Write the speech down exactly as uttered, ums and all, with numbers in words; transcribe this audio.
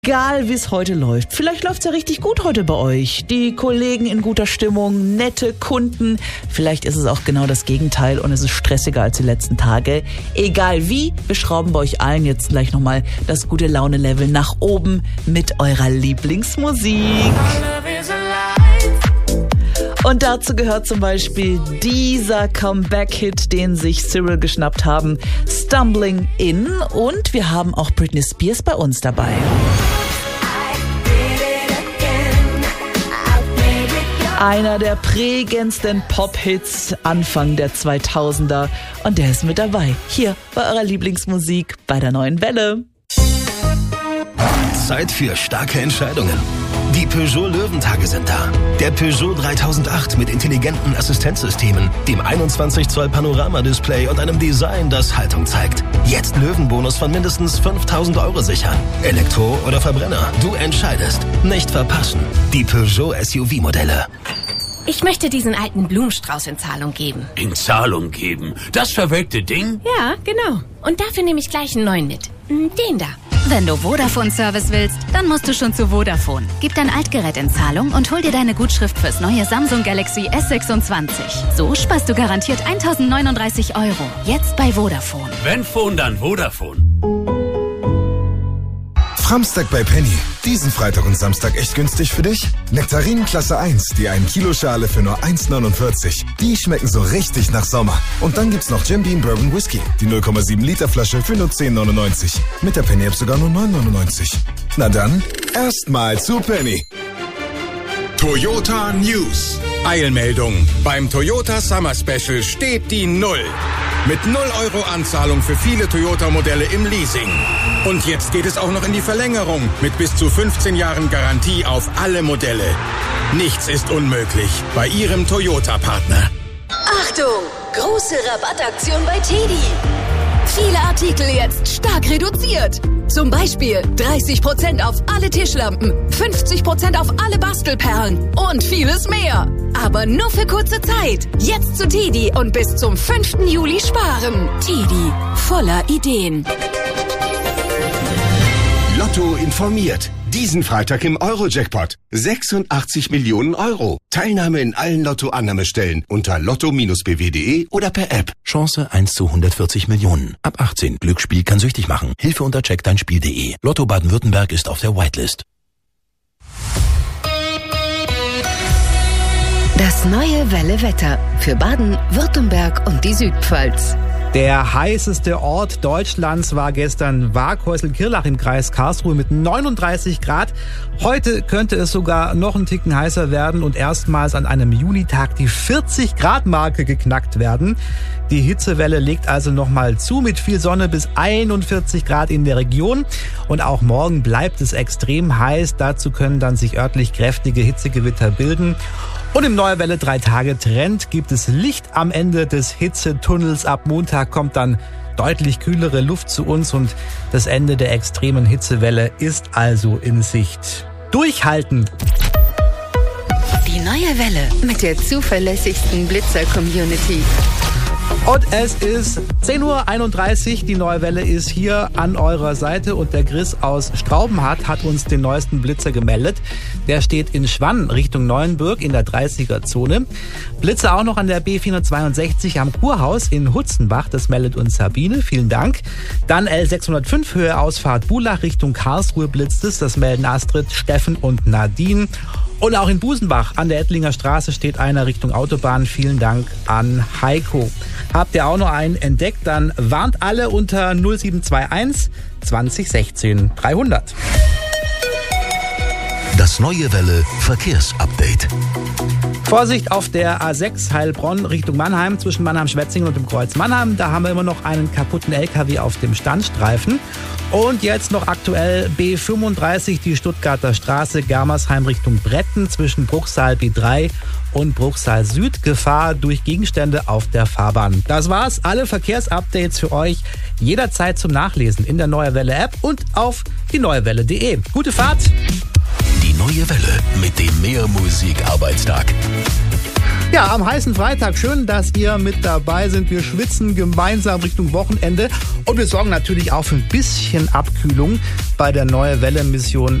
Egal wie es heute läuft, vielleicht läuft es ja richtig gut heute bei euch. Die Kollegen in guter Stimmung, nette Kunden. Vielleicht ist es auch genau das Gegenteil und es ist stressiger als die letzten Tage. Egal wie, wir schrauben bei euch allen jetzt gleich nochmal das gute Laune-Level nach oben mit eurer Lieblingsmusik. Und dazu gehört zum Beispiel dieser Comeback-Hit, den sich Cyril geschnappt haben, Stumbling In. Und wir haben auch Britney Spears bei uns dabei. Einer der prägendsten Pop-Hits Anfang der zweitausender. Und der ist mit dabei. Hier bei eurer Lieblingsmusik bei der Neuen Welle. Zeit für starke Entscheidungen. Die Peugeot Löwentage sind da. Der Peugeot dreitausendacht mit intelligenten Assistenzsystemen, dem einundzwanzig Zoll Panorama-Display und einem Design, das Haltung zeigt. Jetzt Löwenbonus von mindestens fünftausend Euro sichern. Elektro oder Verbrenner, du entscheidest. Nicht verpassen. Die Peugeot S U V-Modelle. Ich möchte diesen alten Blumenstrauß in Zahlung geben. In Zahlung geben? Das verwelkte Ding? Ja, genau. Und dafür nehme ich gleich einen neuen mit. Den da. Wenn du Vodafone-Service willst, dann musst du schon zu Vodafone. Gib dein Altgerät in Zahlung und hol dir deine Gutschrift fürs neue Samsung Galaxy S sechsundzwanzig. So sparst du garantiert eintausendneununddreißig Euro. Jetzt bei Vodafone. Wenn Phone, dann Vodafone. Samstag bei Penny. Diesen Freitag und Samstag echt günstig für dich? Nektarinen Klasse eins, die ein Kilo Schale für nur eins neunundvierzig. Die schmecken so richtig nach Sommer. Und dann gibt's noch Jim Beam Bourbon Whisky, die null Komma sieben Liter Flasche für nur zehn neunundneunzig. Mit der Penny App sogar nur neun neunundneunzig. Na dann, erstmal zu Penny. Toyota News. Eilmeldung. Beim Toyota Summer Special steht die Null. Mit null Euro Anzahlung für viele Toyota-Modelle im Leasing. Und jetzt geht es auch noch in die Verlängerung mit bis zu fünfzehn Jahren Garantie auf alle Modelle. Nichts ist unmöglich bei Ihrem Toyota-Partner. Achtung! Große Rabattaktion bei Teddy. Viele Artikel jetzt stark reduziert. Zum Beispiel dreißig Prozent auf alle Tischlampen, fünfzig Prozent auf alle Bastelperlen und vieles mehr. Aber nur für kurze Zeit. Jetzt zu Teddy und bis zum fünften Juli sparen. Teddy, voller Ideen. Lotto informiert. Diesen Freitag im Euro-Jackpot. sechsundachtzig Millionen Euro. Teilnahme in allen Lotto-Annahmestellen unter lotto Bindestrich b w punkt d e oder per App. Chance eins zu hundertvierzig Millionen. Ab achtzehn. Glücksspiel kann süchtig machen. Hilfe unter check dein Spiel punkt de. Lotto Baden-Württemberg ist auf der Whitelist. Das neue Welle-Wetter für Baden, Württemberg und die Südpfalz. Der heißeste Ort Deutschlands war gestern Waghäusel-Kirlach im Kreis Karlsruhe mit neununddreißig Grad. Heute könnte es sogar noch einen Ticken heißer werden und erstmals an einem Junitag die vierzig Grad Marke geknackt werden. Die Hitzewelle legt also nochmal zu mit viel Sonne bis einundvierzig Grad in der Region. Und auch morgen bleibt es extrem heiß. Dazu können dann sich örtlich kräftige Hitzegewitter bilden. Und im Neue Welle drei Tage Trend gibt es Licht am Ende des Hitzetunnels. Ab Montag kommt dann deutlich kühlere Luft zu uns und das Ende der extremen Hitzewelle ist also in Sicht. Durchhalten! Die Neue Welle mit der zuverlässigsten Blitzer-Community. Und es ist zehn Uhr einunddreißig, die Neue Welle ist hier an eurer Seite und der Chris aus Straubenhardt hat uns den neuesten Blitzer gemeldet. Der steht in Schwann Richtung Neuenburg in der dreißiger Zone. Blitzer auch noch an der B vierhundertzweiundsechzig am Kurhaus in Hutzenbach, das meldet uns Sabine, vielen Dank. Dann L sechshundertfünf Höhe Ausfahrt Bulach Richtung Karlsruhe blitzt es, das melden Astrid, Steffen und Nadine. Und auch in Busenbach an der Ettlinger Straße steht einer Richtung Autobahn. Vielen Dank an Heiko. Habt ihr auch noch einen entdeckt, dann warnt alle unter null sieben zwei eins zwanzig sechzehn dreihundert. Das Neue Welle Verkehrsupdate. Vorsicht auf der A sechs Heilbronn Richtung Mannheim zwischen Mannheim-Schwetzingen und dem Kreuz Mannheim. Da haben wir immer noch einen kaputten L K W auf dem Standstreifen. Und jetzt noch aktuell B fünfunddreißig, die Stuttgarter Straße, Germersheim Richtung Bretten zwischen Bruchsal B drei und Bruchsal Süd. Gefahr durch Gegenstände auf der Fahrbahn. Das war's. Alle Verkehrsupdates für euch jederzeit zum Nachlesen in der Neue Welle App und auf die neuewelle punkt de. Gute Fahrt! Die Neue Welle mit dem Mehr Musik Arbeitstag. Ja, am heißen Freitag. Schön, dass ihr mit dabei sind. Wir schwitzen gemeinsam Richtung Wochenende und wir sorgen natürlich auch für ein bisschen Abkühlung bei der Neue Welle Mission